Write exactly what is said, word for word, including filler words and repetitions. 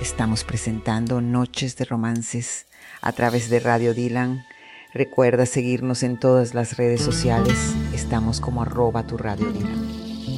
estamos presentando Noches de Romances a través de Radio Dylan. Recuerda seguirnos en todas las redes sociales. Estamos como arroba tu Radio Dylan.